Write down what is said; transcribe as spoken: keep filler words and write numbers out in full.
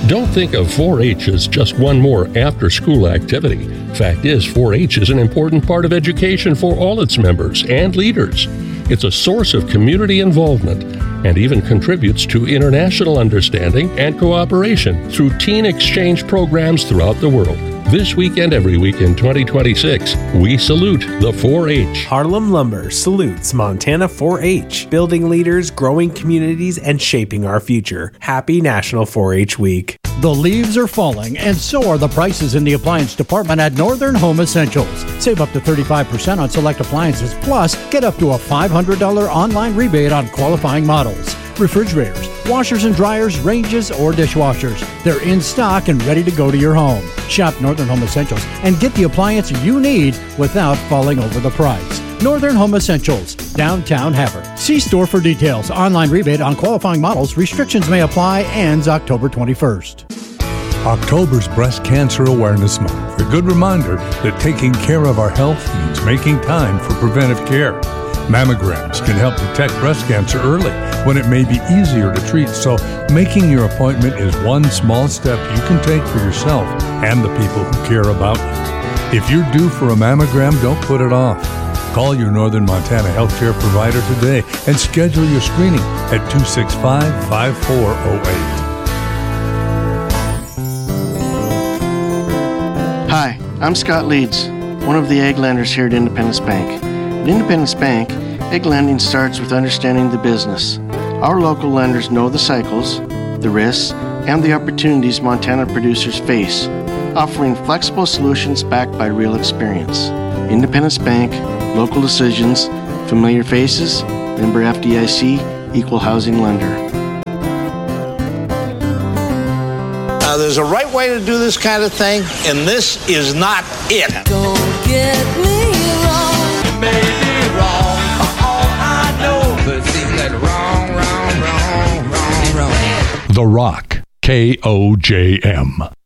Don't think of four H as just one more after-school activity. Fact is, four H is an important part of education for all its members and leaders. It's a source of community involvement and even contributes to international understanding and cooperation through teen exchange programs throughout the world. This week and every week in twenty twenty-six, we salute the four H. Harlem Lumber salutes Montana four H, building leaders, growing communities, and shaping our future. Happy National four H Week. The leaves are falling, and so are the prices in the appliance department at Northern Home Essentials. Save up to thirty-five percent on select appliances, plus get up to a five hundred dollars online rebate on qualifying models. Refrigerators, washers and dryers, ranges, or dishwashers. They're in stock and ready to go to your home. Shop Northern Home Essentials and get the appliance you need without falling over the price. Northern Home Essentials, downtown Havre. See store for details. Online rebate on qualifying models. Restrictions may apply. Ends October twenty-first. October's Breast Cancer Awareness Month. A good reminder that taking care of our health means making time for preventive care. Mammograms can help detect breast cancer early when it may be easier to treat, so making your appointment is one small step you can take for yourself and the people who care about you. If you're due for a mammogram, don't put it off. Call your Northern Montana healthcare provider today and schedule your screening at two six five, five four zero eight. Hi, I'm Scott Leeds, one of the egg lenders here at Independence Bank. At Independence Bank, egg lending starts with understanding the business. Our local lenders know the cycles, the risks, and the opportunities Montana producers face, offering flexible solutions backed by real experience. Independence Bank, local decisions, familiar faces, member F D I C, equal housing lender. Now, there's a right way to do this kind of thing, and this is not it. Don't get me wrong. You may be wrong, for all I know. But it seems like wrong, wrong, wrong, wrong, wrong. The Rock, K O J M.